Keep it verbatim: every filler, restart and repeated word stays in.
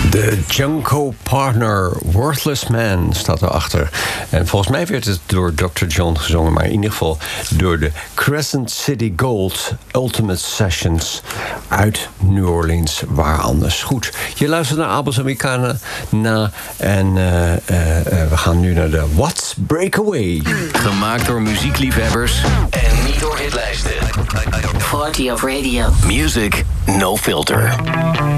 De Junko Partner, Worthless Man, staat erachter. En volgens mij werd het door dokter John gezongen, maar in ieder geval door de Crescent City Gold Ultimate Sessions uit New Orleans. Waar anders? Goed, je luistert naar Abels Americana na en uh, uh, uh, we gaan nu naar de What's Breakaway. Gemaakt door muziekliefhebbers en niet door hitlijsten. forty of radio. Music, no filter.